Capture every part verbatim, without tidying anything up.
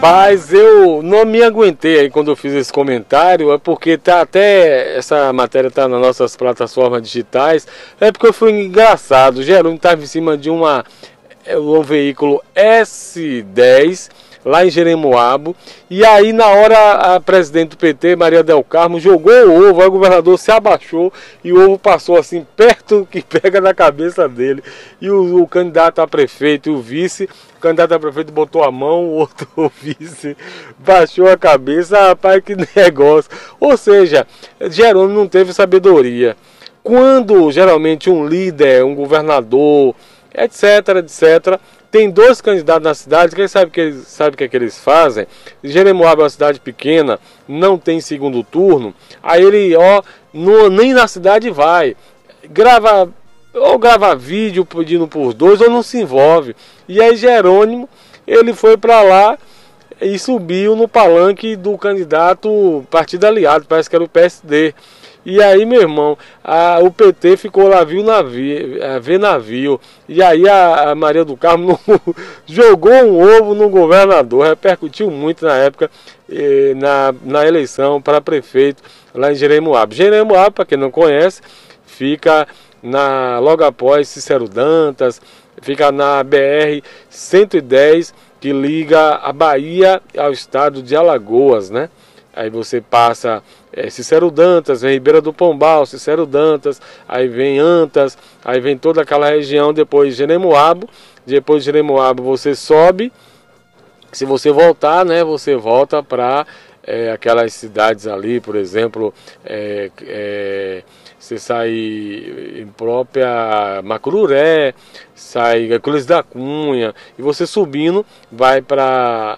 Rapaz, eu não me aguentei aí quando eu fiz esse comentário, é porque tá até, essa matéria tá nas nossas plataformas digitais, é porque eu fui engraçado. O Jerônimo estava em cima de uma, um veículo S dez, lá em Jeremoabo, e aí na hora a presidente do P T, Maria del Carmo, jogou o ovo, aí o governador se abaixou e o ovo passou assim perto que pega na cabeça dele, e o, o candidato a prefeito e o vice, o candidato a prefeito botou a mão, o outro o vice baixou a cabeça. Rapaz, que negócio. Ou seja, Jerônimo não teve sabedoria. Quando geralmente um líder, um governador, etc, etc, tem dois candidatos na cidade, quem sabe que eles, sabe o que é que eles fazem? Jeremoabo é uma cidade pequena, não tem segundo turno, aí ele, ó, no, nem na cidade vai, grava, ou grava vídeo pedindo por dois, ou não se envolve. E aí Jerônimo, ele foi para lá e subiu no palanque do candidato partido aliado, parece que era o P S D. E aí, meu irmão, a, o P T ficou lá, viu navio, a, ver navio. E aí a, a Maria do Carmo no, jogou um ovo no governador, repercutiu muito na época, eh, na, na eleição para prefeito lá em Jeremoabo. Jeremoabo, para quem não conhece, fica na, logo após Cícero Dantas, fica na B R cento e dez, que liga a Bahia ao estado de Alagoas, né? Aí você passa é, Cícero Dantas, vem Ribeira do Pombal, Cícero Dantas, aí vem Antas, aí vem toda aquela região, depois Jeremoabo, depois de Jeremoabo você sobe, se você voltar, né, você volta para é, aquelas cidades ali, por exemplo, é, é, você sai em própria Macururé, sai Cruz da Cunha, e você subindo vai para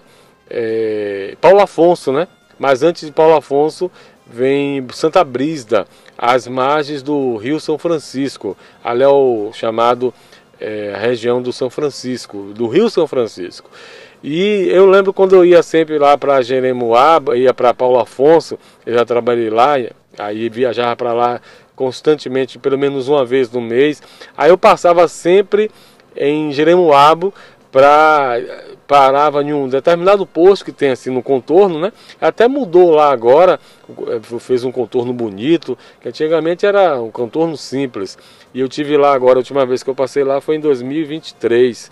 é, Paulo Afonso, né? Mas antes de Paulo Afonso vem Santa Brígida, às margens do Rio São Francisco. Ali é o chamado é, a região do São Francisco, do Rio São Francisco. E eu lembro quando eu ia sempre lá para Jeremoabo, ia para Paulo Afonso, eu já trabalhei lá, aí viajava para lá constantemente, pelo menos uma vez no mês. Aí eu passava sempre em Jeremoabo, para parava em um determinado posto que tem assim no contorno, né? Até mudou lá agora, fez um contorno bonito, que antigamente era um contorno simples. E eu tive lá agora, a última vez que eu passei lá foi em dois mil e vinte e três.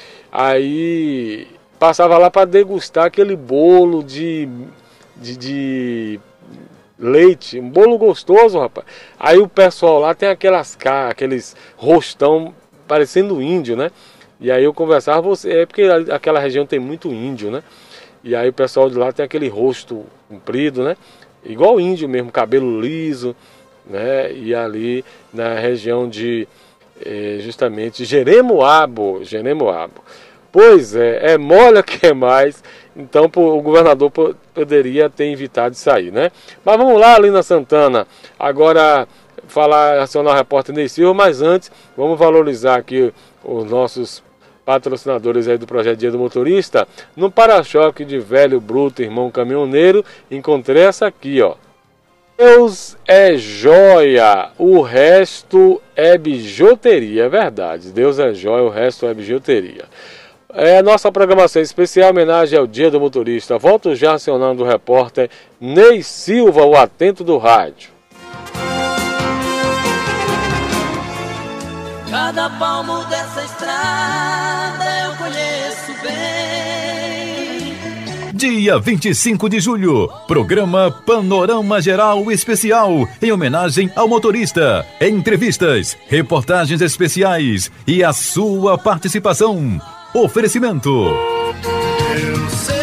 Aí passava lá para degustar aquele bolo de, de, de leite, um bolo gostoso, rapaz. Aí o pessoal lá tem aquelas aqueles rostão parecendo índio, né? E aí eu conversava, você, é porque aquela região tem muito índio, né? E aí o pessoal de lá tem aquele rosto comprido, né? Igual índio mesmo, cabelo liso, né? E ali na região de, eh, justamente, Jeremoabo, Jeremoabo. Pois é, é mole que é mais, então o governador poderia ter evitado isso aí, né? Mas vamos lá, Lina Santana, agora falar, acionar o repórter Ney Silva, mas antes vamos valorizar aqui os nossos patrocinadores aí do projeto Dia do Motorista. No para-choque de velho bruto, irmão caminhoneiro, encontrei essa aqui, ó. Deus é joia, o resto é bijuteria. É verdade, Deus é joia, o resto é bijuteria. É a nossa programação especial em homenagem ao Dia do Motorista. Volto já acionando o repórter Ney Silva, o atento do rádio. Cada palmo dessa estrada eu conheço bem. Dia vinte e cinco de julho, programa Panorama Geral Especial, em homenagem ao motorista. Entrevistas, reportagens especiais e a sua participação. Oferecimento. Eu sei,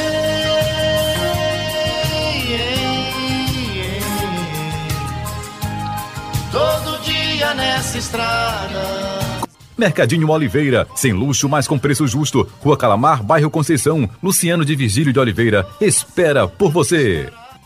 todo dia nessa estrada. Mercadinho Oliveira, sem luxo, mas com preço justo. Rua Calamar, bairro Conceição. Luciano de Vigílio de Oliveira espera por você.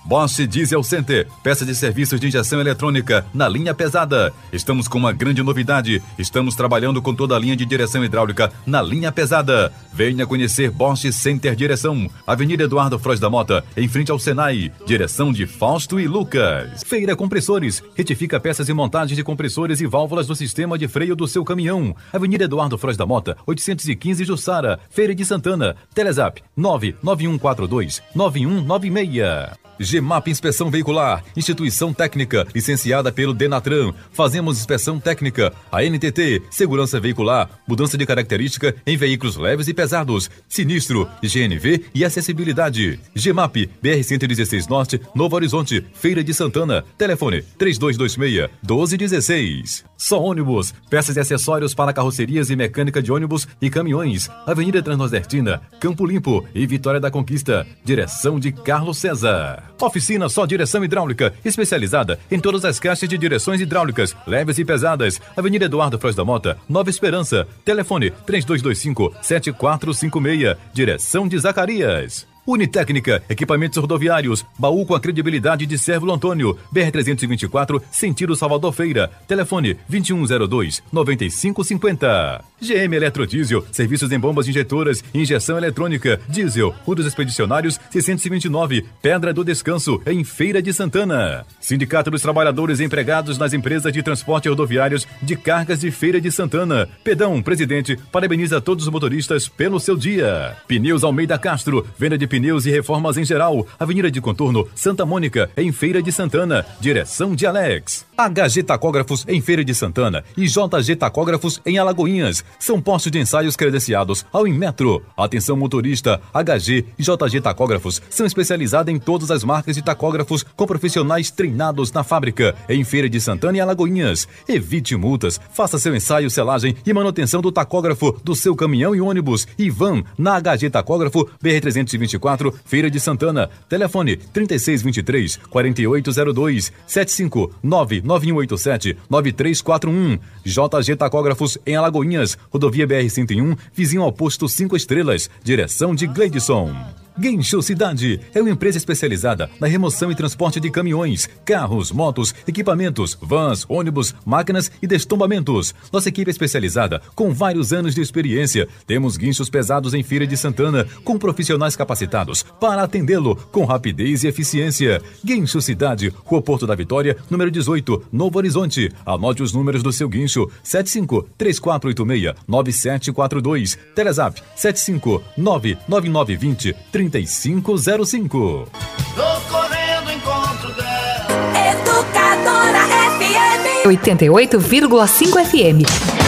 Bosch Diesel Center, peças de serviços de injeção eletrônica na linha pesada. Estamos com uma grande novidade. Estamos trabalhando com toda a linha de direção hidráulica na linha pesada. Venha conhecer Bosch Center Direção, Avenida Eduardo Frois da Mota, em frente ao Senai. Direção de Fausto e Lucas. Feira Compressores, retifica peças e montagem de compressores e válvulas do sistema de freio do seu caminhão. Avenida Eduardo Frois da Mota, oitocentos e quinze, Jussara, Feira de Santana. Telezap nove nove um quatro dois nove um nove seis. G M A P Inspeção Veicular, instituição técnica, licenciada pelo Denatran. Fazemos inspeção técnica. A N T T, segurança veicular, mudança de característica em veículos leves e pesados, sinistro, G N V e acessibilidade. G M A P, B R cento e dezesseis Norte, Novo Horizonte, Feira de Santana. Telefone três dois dois seis, um dois um seis. Só ônibus, peças e acessórios para carrocerias e mecânica de ônibus e caminhões. Avenida Transnordestina, Campo Limpo e Vitória da Conquista. Direção de Carlos César. Oficina Só Direção Hidráulica, especializada em todas as caixas de direções hidráulicas, leves e pesadas. Avenida Eduardo Frois da Mota, Nova Esperança. Telefone três dois dois cinco, sete quatro cinco seis. Direção de Zacarias. Unitécnica, equipamentos rodoviários, baú com a credibilidade de Sérvulo Antônio, B R trezentos e vinte e quatro, sentido Salvador Feira. Telefone vinte e um zero dois, nove cinco cinco zero. G M Eletrodiesel, serviços em bombas injetoras e injeção eletrônica. Diesel, Rua dos Expedicionários, seiscentos e vinte e nove, Pedra do Descanso, em Feira de Santana. Sindicato dos Trabalhadores Empregados nas Empresas de Transporte Rodoviários de Cargas de Feira de Santana. Pedão, presidente, parabeniza todos os motoristas pelo seu dia. Pneus Almeida Castro, venda de pneus e reformas em geral. Avenida de Contorno, Santa Mônica, em Feira de Santana. Direção de Alex. H G Tacógrafos, em Feira de Santana. E J G Tacógrafos, em Alagoinhas. São postos de ensaios credenciados ao Inmetro. Atenção motorista, H G e J G Tacógrafos são especializados em todas as marcas de tacógrafos com profissionais treinados na fábrica. Em Feira de Santana e Alagoinhas. Evite multas, faça seu ensaio, selagem e manutenção do tacógrafo do seu caminhão e ônibus. E van na H G Tacógrafo, B R trezentos e vinte e quatro, Feira de Santana. Telefone trinta e seis vinte e três, quarenta e oito zero dois, sete cinco nove nove um oito sete, nove três quatro um. J G Tacógrafos, em Alagoinhas, rodovia B R cento e um, vizinho ao posto cinco estrelas, direção de Gleidson. Guincho Cidade é uma empresa especializada na remoção e transporte de caminhões, carros, motos, equipamentos, vans, ônibus, máquinas e destombamentos. Nossa equipe é especializada com vários anos de experiência. Temos guinchos pesados em Feira de Santana, com profissionais capacitados para atendê-lo com rapidez e eficiência. Guincho Cidade, Rua Porto da Vitória, número dezoito, Novo Horizonte. Anote os números do seu guincho: sete cinco três quatro oito seis, nove sete quatro dois. Telezap sete cinco nove nove nove dois zero, trinta e cinco zero cinco. Tô correndo encontro dela. Educadora F M oitenta e oito vírgula cinco F M.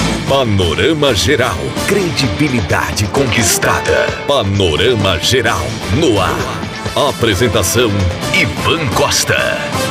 Panorama Geral, credibilidade conquistada. Panorama Geral, no ar. Apresentação: Ivan Costa.